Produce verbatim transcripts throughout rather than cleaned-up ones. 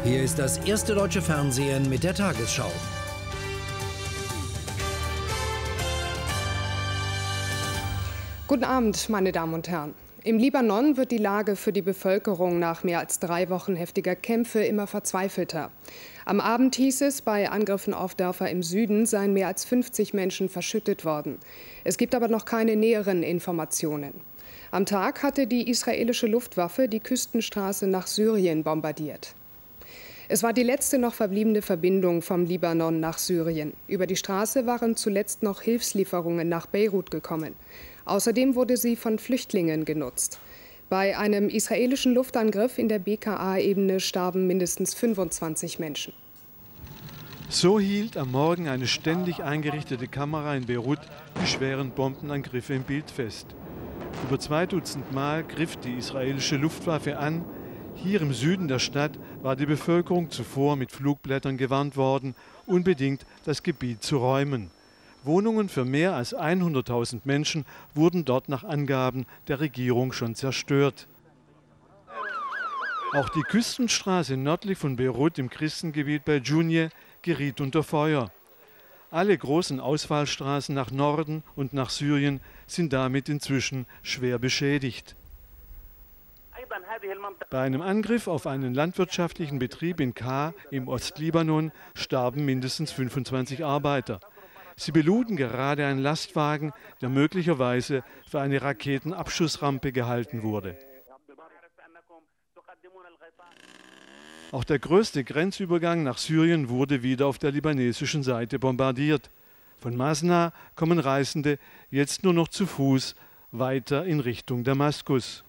Hier ist das erste deutsche Fernsehen mit der Tagesschau. Guten Abend, meine Damen und Herren. Im Libanon wird die Lage für die Bevölkerung nach mehr als drei Wochen heftiger Kämpfe immer verzweifelter. Am Abend hieß es, bei Angriffen auf Dörfer im Süden seien mehr als fünfzig Menschen verschüttet worden. Es gibt aber noch keine näheren Informationen. Am Tag hatte die israelische Luftwaffe die Küstenstraße nach Syrien bombardiert. Es war die letzte noch verbliebene Verbindung vom Libanon nach Syrien. Über die Straße waren zuletzt noch Hilfslieferungen nach Beirut gekommen. Außerdem wurde sie von Flüchtlingen genutzt. Bei einem israelischen Luftangriff in der B K A-Ebene starben mindestens fünfundzwanzig Menschen. So hielt am Morgen eine ständig eingerichtete Kamera in Beirut die schweren Bombenangriffe im Bild fest. Über zwei Dutzend Mal griff die israelische Luftwaffe an. Hier im Süden der Stadt war die Bevölkerung zuvor mit Flugblättern gewarnt worden, unbedingt das Gebiet zu räumen. Wohnungen für mehr als hunderttausend Menschen wurden dort nach Angaben der Regierung schon zerstört. Auch die Küstenstraße nördlich von Beirut im Christengebiet bei Jounieh geriet unter Feuer. Alle großen Ausfallstraßen nach Norden und nach Syrien sind damit inzwischen schwer beschädigt. Bei einem Angriff auf einen landwirtschaftlichen Betrieb in Kah im Ostlibanon starben mindestens fünfundzwanzig Arbeiter. Sie beluden gerade einen Lastwagen, der möglicherweise für eine Raketenabschussrampe gehalten wurde. Auch der größte Grenzübergang nach Syrien wurde wieder auf der libanesischen Seite bombardiert. Von Masna kommen Reisende jetzt nur noch zu Fuß weiter in Richtung Damaskus.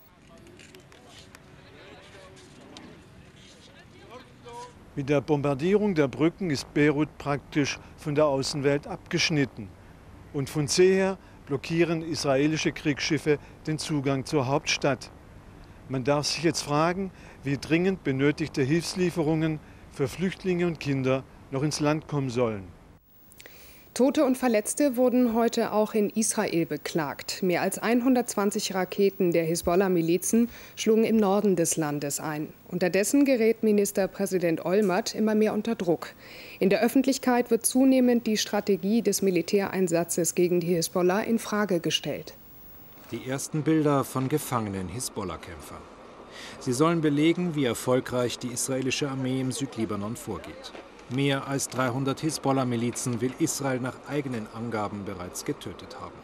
Mit der Bombardierung der Brücken ist Beirut praktisch von der Außenwelt abgeschnitten. Und von seeher blockieren israelische Kriegsschiffe den Zugang zur Hauptstadt. Man darf sich jetzt fragen, wie dringend benötigte Hilfslieferungen für Flüchtlinge und Kinder noch ins Land kommen sollen. Tote und Verletzte wurden heute auch in Israel beklagt. Mehr als hundertzwanzig Raketen der Hisbollah-Milizen schlugen im Norden des Landes ein. Unterdessen gerät Ministerpräsident Olmert immer mehr unter Druck. In der Öffentlichkeit wird zunehmend die Strategie des Militäreinsatzes gegen die Hisbollah in Frage gestellt. Die ersten Bilder von gefangenen Hisbollah-Kämpfern. Sie sollen belegen, wie erfolgreich die israelische Armee im Südlibanon vorgeht. Mehr als dreihundert Hisbollah-Milizen will Israel nach eigenen Angaben bereits getötet haben.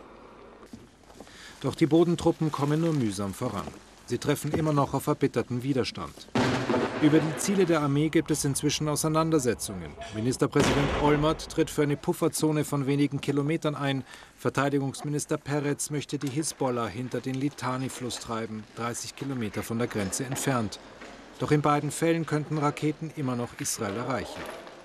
Doch die Bodentruppen kommen nur mühsam voran. Sie treffen immer noch auf erbitterten Widerstand. Über die Ziele der Armee gibt es inzwischen Auseinandersetzungen. Ministerpräsident Olmert tritt für eine Pufferzone von wenigen Kilometern ein. Verteidigungsminister Peretz möchte die Hisbollah hinter den Litani-Fluss treiben, dreißig Kilometer von der Grenze entfernt. Doch in beiden Fällen könnten Raketen immer noch Israel erreichen.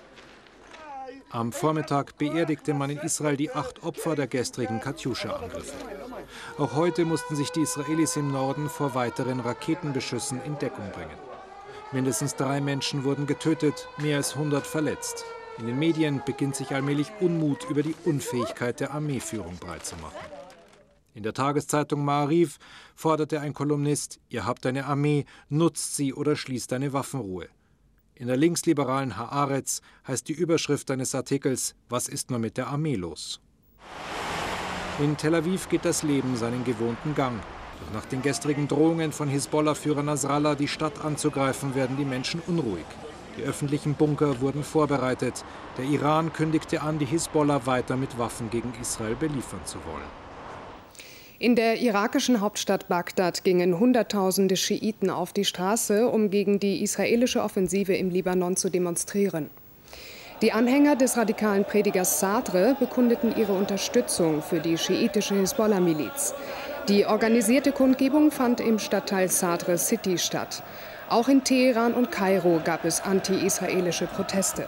Am Vormittag beerdigte man in Israel die acht Opfer der gestrigen Katjuscha-Angriffe. Auch heute mussten sich die Israelis im Norden vor weiteren Raketenbeschüssen in Deckung bringen. Mindestens drei Menschen wurden getötet, mehr als hundert verletzt. In den Medien beginnt sich allmählich Unmut über die Unfähigkeit der Armeeführung breitzumachen. In der Tageszeitung Ma'ariv forderte ein Kolumnist, ihr habt eine Armee, nutzt sie oder schließt eine Waffenruhe. In der linksliberalen Haaretz heißt die Überschrift eines Artikels, was ist nur mit der Armee los? In Tel Aviv geht das Leben seinen gewohnten Gang. Doch nach den gestrigen Drohungen von Hisbollah-Führer Nasrallah, die Stadt anzugreifen, werden die Menschen unruhig. Die öffentlichen Bunker wurden vorbereitet. Der Iran kündigte an, die Hisbollah weiter mit Waffen gegen Israel beliefern zu wollen. In der irakischen Hauptstadt Bagdad gingen Hunderttausende Schiiten auf die Straße, um gegen die israelische Offensive im Libanon zu demonstrieren. Die Anhänger des radikalen Predigers Sadr bekundeten ihre Unterstützung für die schiitische Hisbollah-Miliz. Die organisierte Kundgebung fand im Stadtteil Sadr City statt. Auch in Teheran und Kairo gab es anti-israelische Proteste.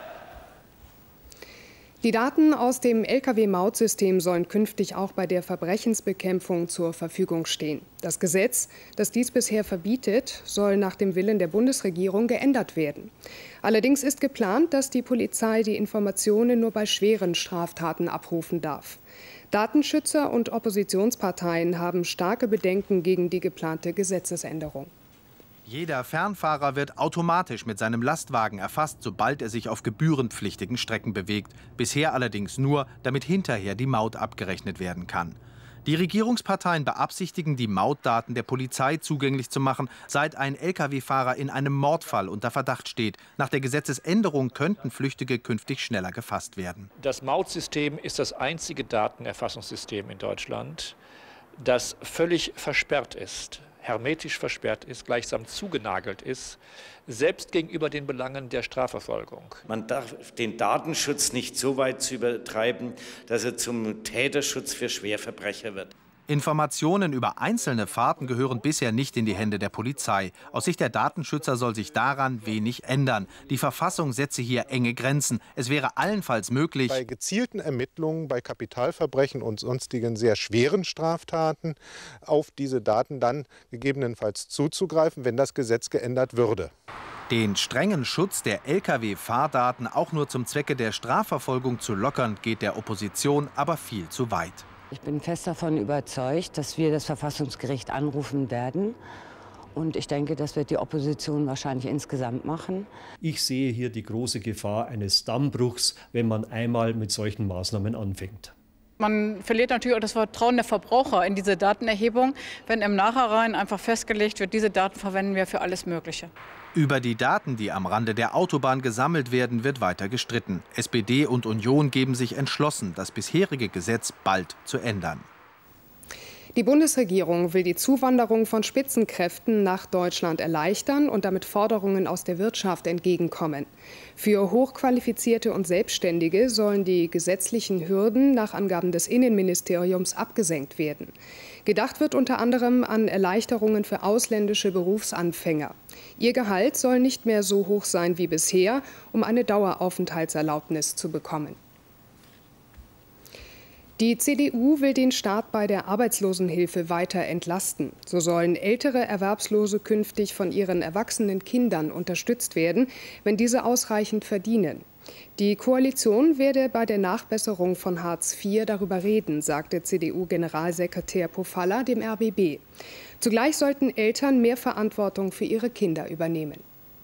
Die Daten aus dem L K W-Mautsystem sollen künftig auch bei der Verbrechensbekämpfung zur Verfügung stehen. Das Gesetz, das dies bisher verbietet, soll nach dem Willen der Bundesregierung geändert werden. Allerdings ist geplant, dass die Polizei die Informationen nur bei schweren Straftaten abrufen darf. Datenschützer und Oppositionsparteien haben starke Bedenken gegen die geplante Gesetzesänderung. Jeder Fernfahrer wird automatisch mit seinem Lastwagen erfasst, sobald er sich auf gebührenpflichtigen Strecken bewegt. Bisher allerdings nur, damit hinterher die Maut abgerechnet werden kann. Die Regierungsparteien beabsichtigen, die Mautdaten der Polizei zugänglich zu machen, seit ein L K W-Fahrer in einem Mordfall unter Verdacht steht. Nach der Gesetzesänderung könnten Flüchtige künftig schneller gefasst werden. Das Mautsystem ist das einzige Datenerfassungssystem in Deutschland, das völlig versperrt ist, hermetisch versperrt ist, gleichsam zugenagelt ist, selbst gegenüber den Belangen der Strafverfolgung. Man darf den Datenschutz nicht so weit zu übertreiben, dass er zum Täterschutz für Schwerverbrecher wird. Informationen über einzelne Fahrten gehören bisher nicht in die Hände der Polizei. Aus Sicht der Datenschützer soll sich daran wenig ändern. Die Verfassung setze hier enge Grenzen. Es wäre allenfalls möglich, bei gezielten Ermittlungen, bei Kapitalverbrechen und sonstigen sehr schweren Straftaten auf diese Daten dann gegebenenfalls zuzugreifen, wenn das Gesetz geändert würde. Den strengen Schutz der L K W-Fahrdaten auch nur zum Zwecke der Strafverfolgung zu lockern, geht der Opposition aber viel zu weit. Ich bin fest davon überzeugt, dass wir das Verfassungsgericht anrufen werden. Und ich denke, das wird die Opposition wahrscheinlich insgesamt machen. Ich sehe hier die große Gefahr eines Dammbruchs, wenn man einmal mit solchen Maßnahmen anfängt. Man verliert natürlich auch das Vertrauen der Verbraucher in diese Datenerhebung, wenn im Nachhinein einfach festgelegt wird, diese Daten verwenden wir für alles Mögliche. Über die Daten, die am Rande der Autobahn gesammelt werden, wird weiter gestritten. S P D und Union geben sich entschlossen, das bisherige Gesetz bald zu ändern. Die Bundesregierung will die Zuwanderung von Spitzenkräften nach Deutschland erleichtern und damit Forderungen aus der Wirtschaft entgegenkommen. Für Hochqualifizierte und Selbstständige sollen die gesetzlichen Hürden nach Angaben des Innenministeriums abgesenkt werden. Gedacht wird unter anderem an Erleichterungen für ausländische Berufsanfänger. Ihr Gehalt soll nicht mehr so hoch sein wie bisher, um eine Daueraufenthaltserlaubnis zu bekommen. Die C D U will den Staat bei der Arbeitslosenhilfe weiter entlasten. So sollen ältere Erwerbslose künftig von ihren erwachsenen Kindern unterstützt werden, wenn diese ausreichend verdienen. Die Koalition werde bei der Nachbesserung von Hartz vier darüber reden, sagte C D U-Generalsekretär Pofalla dem R B B. Zugleich sollten Eltern mehr Verantwortung für ihre Kinder übernehmen.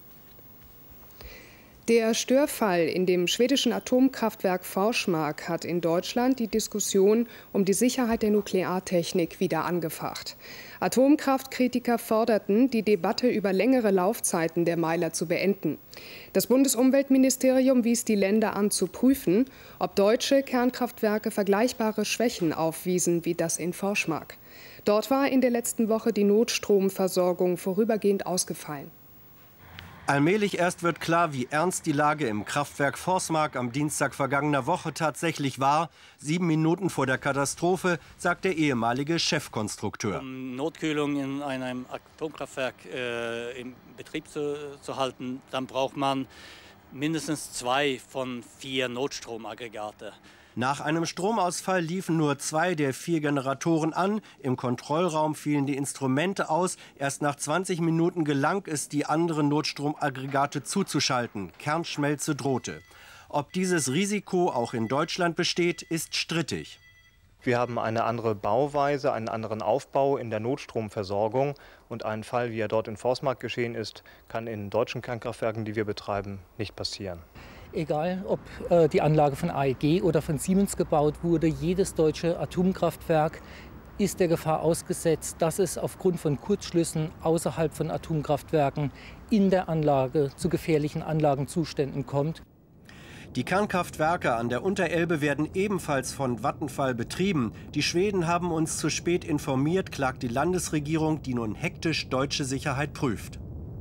Der Störfall in dem schwedischen Atomkraftwerk Forsmark hat in Deutschland die Diskussion um die Sicherheit der Nukleartechnik wieder angefacht. Atomkraftkritiker forderten, die Debatte über längere Laufzeiten der Meiler zu beenden. Das Bundesumweltministerium wies die Länder an, zu prüfen, ob deutsche Kernkraftwerke vergleichbare Schwächen aufwiesen wie das in Forsmark. Dort war in der letzten Woche die Notstromversorgung vorübergehend ausgefallen. Allmählich erst wird klar, wie ernst die Lage im Kraftwerk Forsmark am Dienstag vergangener Woche tatsächlich war. Sieben Minuten vor der Katastrophe, sagt der ehemalige Chefkonstrukteur. Um Notkühlung in einem Atomkraftwerk äh, im Betrieb zu, zu halten, dann braucht man mindestens zwei von vier Notstromaggregate. Nach einem Stromausfall liefen nur zwei der vier Generatoren an. Im Kontrollraum fielen die Instrumente aus. Erst nach zwanzig Minuten gelang es, die anderen Notstromaggregate zuzuschalten. Kernschmelze drohte. Ob dieses Risiko auch in Deutschland besteht, ist strittig. Wir haben eine andere Bauweise, einen anderen Aufbau in der Notstromversorgung. Und ein Fall, wie er dort in Forsmark geschehen ist, kann in deutschen Kernkraftwerken, die wir betreiben, nicht passieren. Egal, ob äh, die Anlage von A E G oder von Siemens gebaut wurde, jedes deutsche Atomkraftwerk ist der Gefahr ausgesetzt, dass es aufgrund von Kurzschlüssen außerhalb von Atomkraftwerken in der Anlage zu gefährlichen Anlagenzuständen kommt. Die Kernkraftwerke an der Unterelbe werden ebenfalls von Vattenfall betrieben. Die Schweden haben uns zu spät informiert, klagt die Landesregierung, die nun hektisch deutsche Sicherheit prüft.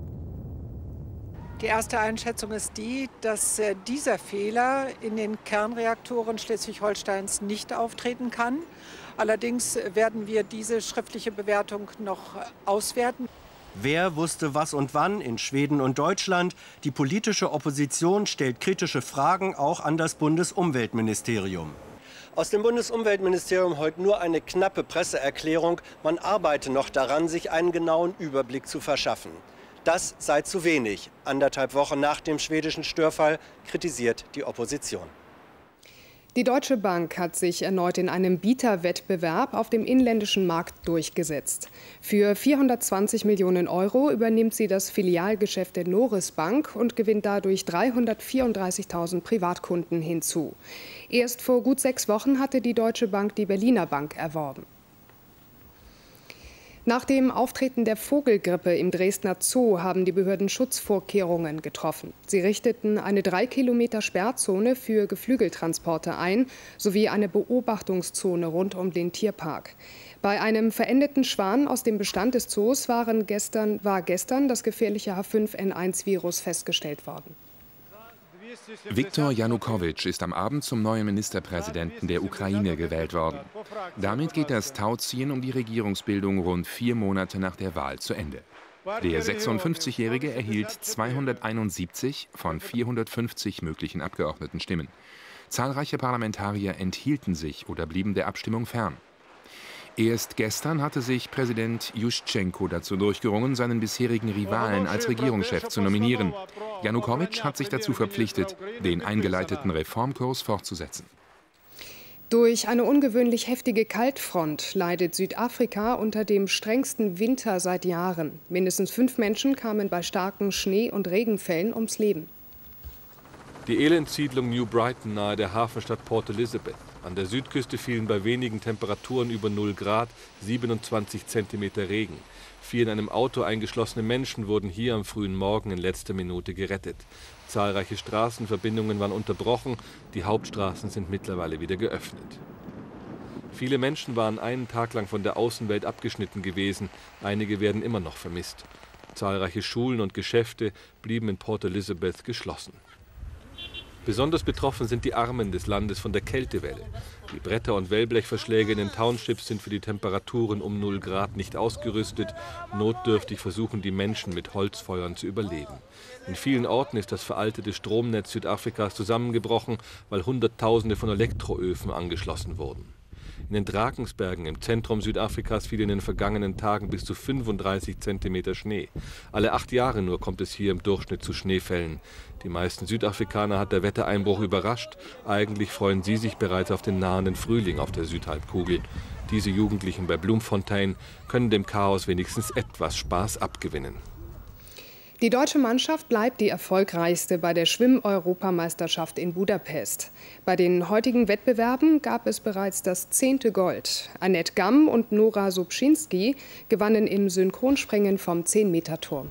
Die erste Einschätzung ist die, dass dieser Fehler in den Kernreaktoren Schleswig-Holsteins nicht auftreten kann. Allerdings werden wir diese schriftliche Bewertung noch auswerten. Wer wusste was und wann in Schweden und Deutschland? Die politische Opposition stellt kritische Fragen auch an das Bundesumweltministerium. Aus dem Bundesumweltministerium heute nur eine knappe Presseerklärung. Man arbeite noch daran, sich einen genauen Überblick zu verschaffen. Das sei zu wenig. Anderthalb Wochen nach dem schwedischen Störfall kritisiert die Opposition. Die Deutsche Bank hat sich erneut in einem Bieterwettbewerb auf dem inländischen Markt durchgesetzt. Für vierhundertzwanzig Millionen Euro übernimmt sie das Filialgeschäft der Noris Bank und gewinnt dadurch dreihundertvierunddreißigtausend Privatkunden hinzu. Erst vor gut sechs Wochen hatte die Deutsche Bank die Berliner Bank erworben. Nach dem Auftreten der Vogelgrippe im Dresdner Zoo haben die Behörden Schutzvorkehrungen getroffen. Sie richteten eine drei Kilometer Sperrzone für Geflügeltransporte ein, sowie eine Beobachtungszone rund um den Tierpark. Bei einem verendeten Schwan aus dem Bestand des Zoos waren gestern, war gestern das gefährliche H fünf N eins Virus festgestellt worden. Viktor Janukowitsch ist am Abend zum neuen Ministerpräsidenten der Ukraine gewählt worden. Damit geht das Tauziehen um die Regierungsbildung rund vier Monate nach der Wahl zu Ende. Der sechsundfünfzigjährige erhielt zweihunderteinundsiebzig von vierhundertfünfzig möglichen Abgeordnetenstimmen. Zahlreiche Parlamentarier enthielten sich oder blieben der Abstimmung fern. Erst gestern hatte sich Präsident Juschtschenko dazu durchgerungen, seinen bisherigen Rivalen als Regierungschef zu nominieren. Janukowitsch hat sich dazu verpflichtet, den eingeleiteten Reformkurs fortzusetzen. Durch eine ungewöhnlich heftige Kaltfront leidet Südafrika unter dem strengsten Winter seit Jahren. Mindestens fünf Menschen kamen bei starken Schnee- und Regenfällen ums Leben. Die Elendssiedlung New Brighton nahe der Hafenstadt Port Elizabeth. An der Südküste fielen bei wenigen Temperaturen über null Grad siebenundzwanzig Zentimeter Regen. Vier in einem Auto eingeschlossene Menschen wurden hier am frühen Morgen in letzter Minute gerettet. Zahlreiche Straßenverbindungen waren unterbrochen, die Hauptstraßen sind mittlerweile wieder geöffnet. Viele Menschen waren einen Tag lang von der Außenwelt abgeschnitten gewesen, einige werden immer noch vermisst. Zahlreiche Schulen und Geschäfte blieben in Port Elizabeth geschlossen. Besonders betroffen sind die Armen des Landes von der Kältewelle. Die Bretter- und Wellblechverschläge in den Townships sind für die Temperaturen um null Grad nicht ausgerüstet. Notdürftig versuchen die Menschen mit Holzfeuern zu überleben. In vielen Orten ist das veraltete Stromnetz Südafrikas zusammengebrochen, weil Hunderttausende von Elektroöfen angeschlossen wurden. In den Drakensbergen im Zentrum Südafrikas fiel in den vergangenen Tagen bis zu fünfunddreißig Zentimeter Schnee. Alle acht Jahre nur kommt es hier im Durchschnitt zu Schneefällen. Die meisten Südafrikaner hat der Wettereinbruch überrascht. Eigentlich freuen sie sich bereits auf den nahenden Frühling auf der Südhalbkugel. Diese Jugendlichen bei Bloemfontein können dem Chaos wenigstens etwas Spaß abgewinnen. Die deutsche Mannschaft bleibt die erfolgreichste bei der Schwimm-Europameisterschaft in Budapest. Bei den heutigen Wettbewerben gab es bereits das zehnte Gold. Annette Gamm und Nora Subczynski gewannen im Synchronspringen vom zehn Meter Turm.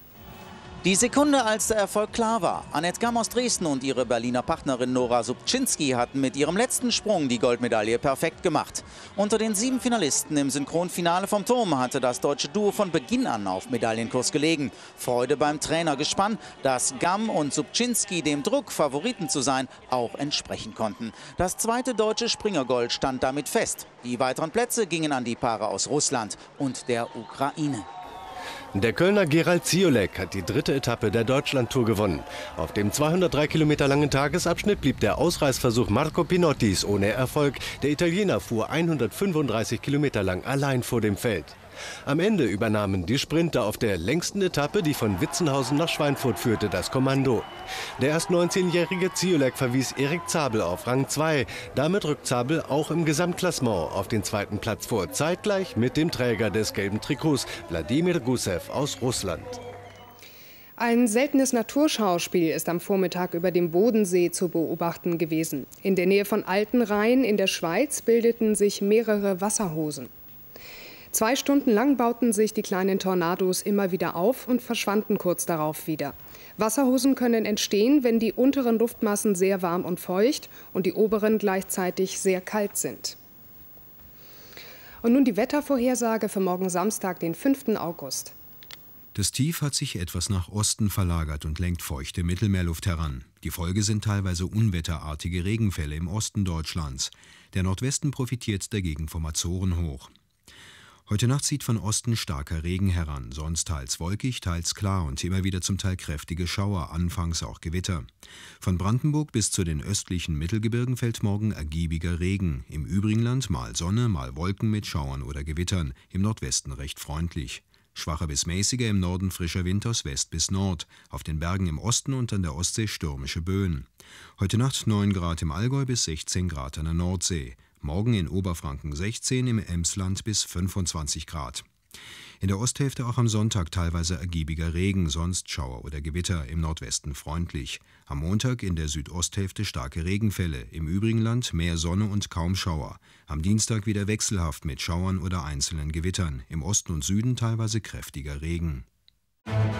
Die Sekunde, als der Erfolg klar war. Annette Gamm aus Dresden und ihre Berliner Partnerin Nora Subczynski hatten mit ihrem letzten Sprung die Goldmedaille perfekt gemacht. Unter den sieben Finalisten im Synchronfinale vom Turm hatte das deutsche Duo von Beginn an auf Medaillenkurs gelegen. Freude beim Trainergespann, dass Gamm und Subczynski dem Druck, Favoriten zu sein, auch entsprechen konnten. Das zweite deutsche Springergold stand damit fest. Die weiteren Plätze gingen an die Paare aus Russland und der Ukraine. Der Kölner Gerald Ziolek hat die dritte Etappe der Deutschlandtour gewonnen. Auf dem zweihundertdrei Kilometer langen Tagesabschnitt blieb der Ausreißversuch Marco Pinottis ohne Erfolg. Der Italiener fuhr hundertfünfunddreißig Kilometer lang allein vor dem Feld. Am Ende übernahmen die Sprinter auf der längsten Etappe, die von Witzenhausen nach Schweinfurt führte, das Kommando. Der erst neunzehnjährige Ziolek verwies Erik Zabel auf Rang zwei. Damit rückt Zabel auch im Gesamtklassement auf den zweiten Platz vor, zeitgleich mit dem Träger des gelben Trikots, Wladimir Gusev aus Russland. Ein seltenes Naturschauspiel ist am Vormittag über dem Bodensee zu beobachten gewesen. In der Nähe von Altenrhein in der Schweiz bildeten sich mehrere Wasserhosen. Zwei Stunden lang bauten sich die kleinen Tornados immer wieder auf und verschwanden kurz darauf wieder. Wasserhosen können entstehen, wenn die unteren Luftmassen sehr warm und feucht und die oberen gleichzeitig sehr kalt sind. Und nun die Wettervorhersage für morgen Samstag, den fünften August. Das Tief hat sich etwas nach Osten verlagert und lenkt feuchte Mittelmeerluft heran. Die Folge sind teilweise unwetterartige Regenfälle im Osten Deutschlands. Der Nordwesten profitiert dagegen vom Azorenhoch. Heute Nacht zieht von Osten starker Regen heran, sonst teils wolkig, teils klar und immer wieder zum Teil kräftige Schauer, anfangs auch Gewitter. Von Brandenburg bis zu den östlichen Mittelgebirgen fällt morgen ergiebiger Regen. Im übrigen Land mal Sonne, mal Wolken mit Schauern oder Gewittern, im Nordwesten recht freundlich. Schwacher bis mäßiger, im Norden frischer Wind aus West bis Nord. Auf den Bergen im Osten und an der Ostsee stürmische Böen. Heute Nacht neun Grad im Allgäu bis sechzehn Grad an der Nordsee. Morgen in Oberfranken sechzehn, im Emsland bis fünfundzwanzig Grad. In der Osthälfte auch am Sonntag teilweise ergiebiger Regen, sonst Schauer oder Gewitter, im Nordwesten freundlich. Am Montag in der Südosthälfte starke Regenfälle, im übrigen Land mehr Sonne und kaum Schauer. Am Dienstag wieder wechselhaft mit Schauern oder einzelnen Gewittern, im Osten und Süden teilweise kräftiger Regen.